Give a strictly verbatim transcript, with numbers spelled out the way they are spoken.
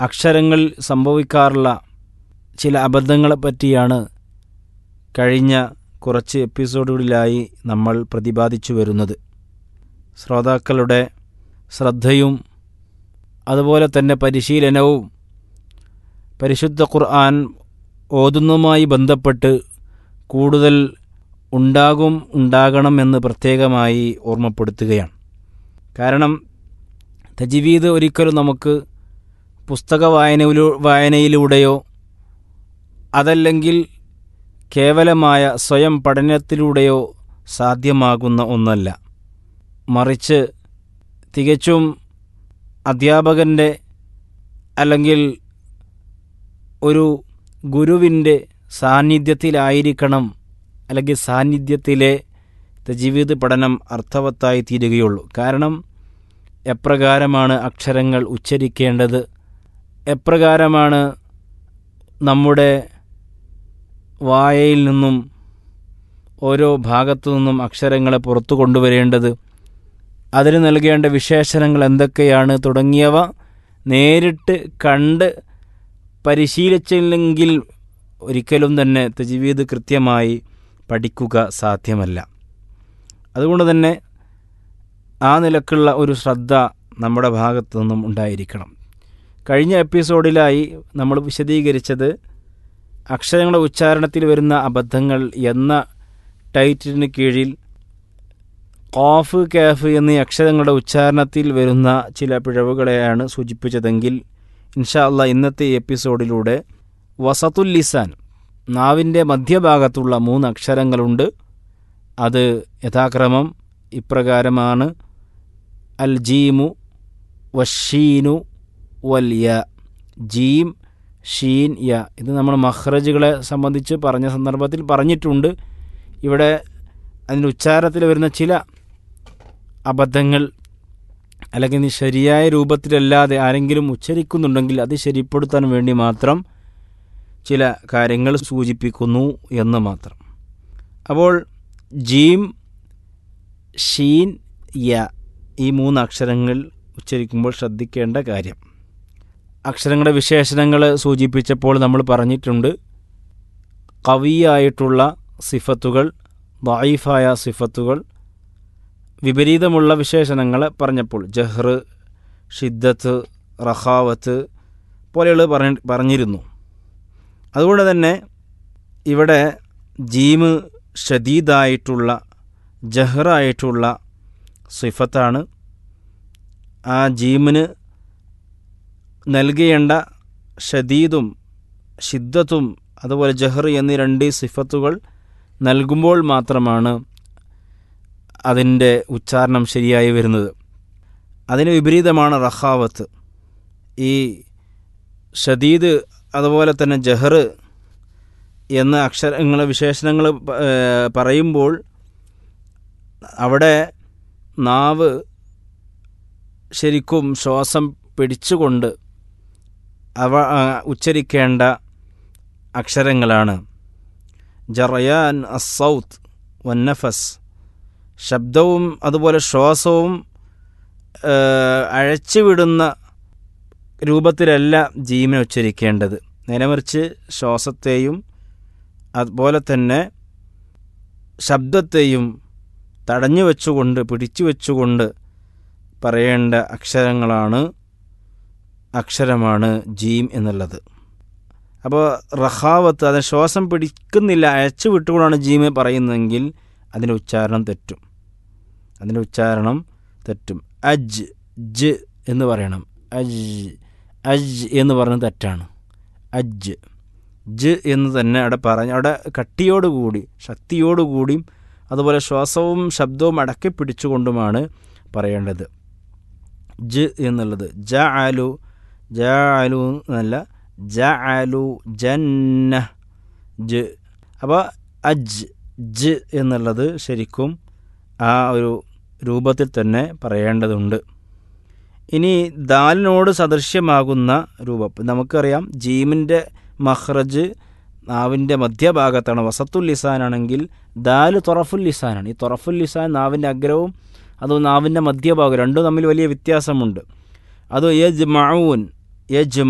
അക്ഷരങ്ങൾ സംഭവിക്കാറുള്ള ചില അബദ്ധങ്ങളെ പറ്റിയാണ് കഴിഞ്ഞ കുറച്ച് എപ്പിസോഡുകളിലായി നമ്മൾ പ്രതിപാദിച്ചു വരുന്നത്. ശ്രോതാക്കളുടെ ശ്രദ്ധയും അതുപോലെ തന്നെ പരിശീലനവും പരിശുദ്ധ ഖുർആൻ ഓതുന്നതുമായി ബന്ധപ്പെട്ട് കൂടുതൽ ഉണ്ടാകും ഉണ്ടാകണമെന്ന് പ്രത്യേകമായി ഓർമ്മപ്പെടുത്തുകയാണ്. കാരണം തജ്വീദ് ഒരിക്കലും നമുക്ക് പുസ്തക വായനയിലൂ വായനയിലൂടെയോ അതല്ലെങ്കിൽ കേവലമായ സ്വയം പഠനത്തിലൂടെയോ സാധ്യമാകുന്ന ഒന്നല്ല. മറിച്ച് തികച്ചും അധ്യാപകൻ്റെ അല്ലെങ്കിൽ ഒരു ഗുരുവിൻ്റെ സാന്നിധ്യത്തിലായിരിക്കണം, അല്ലെങ്കിൽ സാന്നിധ്യത്തിലെ തജ്വീദ് പഠനം അർത്ഥവത്തായി തീരുകയുള്ളൂ. കാരണം എപ്രകാരമാണ് അക്ഷരങ്ങൾ ഉച്ചരിക്കേണ്ടത്, എപ്രകാരമാണ് നമ്മുടെ വായയിൽ നിന്നും ഓരോ ഭാഗത്തു നിന്നും അക്ഷരങ്ങളെ പുറത്തു കൊണ്ടുവരേണ്ടത്, അതിന് നൽകേണ്ട വിശേഷണങ്ങൾ എന്തൊക്കെയാണ് തുടങ്ങിയവ നേരിട്ട് കണ്ട് പരിശീലിച്ചില്ലെങ്കിൽ ഒരിക്കലും തന്നെ തജ്വീദ് കൃത്യമായി പഠിക്കുക സാധ്യമല്ല. അതുകൊണ്ട് തന്നെ ആ നിലക്കുള്ള ഒരു ശ്രദ്ധ നമ്മുടെ ഭാഗത്തു നിന്നും ഉണ്ടായിരിക്കണം. കഴിഞ്ഞ എപ്പിസോഡിലായി നമ്മൾ വിശദീകരിച്ചത് അക്ഷരങ്ങളുടെ ഉച്ചാരണത്തിൽ വരുന്ന അബദ്ധങ്ങൾ എന്ന ടൈറ്റിലിന് കീഴിൽ ഖാഫ്, കാഫ് എന്നീ അക്ഷരങ്ങളുടെ ഉച്ചാരണത്തിൽ വരുന്ന ചില പിഴവുകളെയാണ് സൂചിപ്പിച്ചതെങ്കിൽ ഇൻഷാ അല്ലാഹ് ഇന്നത്തെ എപ്പിസോഡിലൂടെ വസത്തുൽ ലിസാൻ, നാവിൻ്റെ മധ്യഭാഗത്തുള്ള മൂന്ന് അക്ഷരങ്ങളുണ്ട്. അത് യഥാക്രമം ഇപ്രകാരമാണ്: അൽ ജീമു വഷീനു വൽ യ. ജീം, ഷീൻ, യ. ഇത് നമ്മൾ മഖ്റജുകളെ സംബന്ധിച്ച് പറഞ്ഞ സന്ദർഭത്തിൽ പറഞ്ഞിട്ടുണ്ട്. ഇവിടെ അതിൻ്റെ ഉച്ചാരണത്തിൽ വരുന്ന ചില അബദ്ധങ്ങൾ അല്ലെങ്കിൽ ശരിയായ രൂപത്തിലല്ലാതെ ആരെങ്കിലും ഉച്ചരിക്കുന്നുണ്ടെങ്കിൽ അത് ശരിപ്പെടുത്താൻ വേണ്ടി മാത്രം ചില കാര്യങ്ങൾ സൂചിപ്പിക്കുന്നു എന്ന് മാത്രം. അപ്പോൾ ജീം, ഷീൻ, യ ഈ മൂന്ന് അക്ഷരങ്ങൾ ഉച്ചരിക്കുമ്പോൾ ശ്രദ്ധിക്കേണ്ട കാര്യം. അക്ഷരങ്ങളുടെ വിശേഷണങ്ങൾ സൂചിപ്പിച്ചപ്പോൾ നമ്മൾ പറഞ്ഞിട്ടുണ്ട് ഖവിയായിട്ടുള്ള സിഫത്തുകൾ, ദഈഫായ സിഫത്തുകൾ, വിപരീതമുള്ള വിശേഷണങ്ങൾ പറഞ്ഞപ്പോൾ ജഹ്ർ, ഷിദ്ദത്ത്, റഖാവത്ത് പോലെയുള്ള പറഞ്ഞ പറഞ്ഞിരുന്നു. അതുകൊണ്ട് തന്നെ ഇവിടെ ജീമ് ഷദീദായിട്ടുള്ള ജഹ്റായിട്ടുള്ള സിഫത്താണ്. ആ ജീമിന് നൽകേണ്ട ഷദീദും ഷിദ്ദത്തും അതുപോലെ ജഹ്ർ എന്നീ രണ്ട് സിഫത്തുകൾ നൽകുമ്പോൾ മാത്രമാണ് അതിൻ്റെ ഉച്ചാരണം ശരിയായി വരുന്നത്. അതിന് വിപരീതമാണ് റഖാവത്ത്. ഈ ഷദീദ് അതുപോലെ തന്നെ ജഹ്ർ എന്ന അക്ഷരങ്ങളെ വിശേഷണങ്ങൾ പറയുമ്പോൾ അവിടെ നാവ് ശരിക്കും ശ്വാസം പിടിച്ചുകൊണ്ട് അവ ഉച്ചരിക്കേണ്ട അക്ഷരങ്ങളാണ്. ജറയാൻ അസ്സൗത്ത് വന്നഫസ്, ശബ്ദവും അതുപോലെ ശ്വാസവും അഴച്ചുവിടുന്ന രൂപത്തിലല്ല ജീമിനെ ഉച്ചരിക്കേണ്ടത്. നേരെമറിച്ച് ശ്വാസത്തെയും അതുപോലെ തന്നെ ശബ്ദത്തെയും തടഞ്ഞു വെച്ചുകൊണ്ട് പിടിച്ചു വെച്ചുകൊണ്ട് പറയേണ്ട അക്ഷരങ്ങളാണ് അക്ഷരമാണ് ജീം എന്നുള്ളത്. അപ്പോൾ റഖാവത്ത്, അത് ശ്വാസം പിടിക്കുന്നില്ല, അയച്ചു വിട്ടുകൊണ്ടാണ് ജീമെ പറയുന്നതെങ്കിൽ അതിൻ്റെ ഉച്ചാരണം തെറ്റും. അതിൻ്റെ ഉച്ചാരണം തെറ്റും. അജ്, ജ് എന്ന് പറയണം. അജ്, അജ് എന്ന് പറഞ്ഞത് തെറ്റാണ്. അജ്, ജ് എന്ന് തന്നെ അവിടെ പറഞ്ഞ് അവിടെ കട്ടിയോടുകൂടി ശക്തിയോടുകൂടിയും അതുപോലെ ശ്വാസവും ശബ്ദവും അടക്കി പിടിച്ചുകൊണ്ടുമാണ് പറയേണ്ടത്. ജ് എന്നുള്ളത് ജ ആലു, ജ ആലു എന്നല്ല, ജ ആലു ജന്ന, ജ്. അപ്പോൾ അജ്, ജ് എന്നുള്ളത് ശരിക്കും ആ ഒരു രൂപത്തിൽ തന്നെ പറയേണ്ടതുണ്ട്. ഇനി ദാലിനോട് സദൃശ്യമാകുന്ന രൂപം നമുക്കറിയാം. ജീമിൻ്റെ മഖ്റജ് നാവിൻ്റെ മധ്യഭാഗത്താണ്. വസത്തുൽ ലിസാനാണെങ്കിൽ ദാല് തൊറഫുൽ ലിസാനാണ്. ഈ തൊറഫുൽ ലിസാൻ നാവിൻ്റെ അഗ്രവും അതും നാവിൻ്റെ മധ്യഭാഗം രണ്ടും തമ്മിൽ വലിയ വ്യത്യാസമുണ്ട്. അത് യജ് മഊൻ, യജ്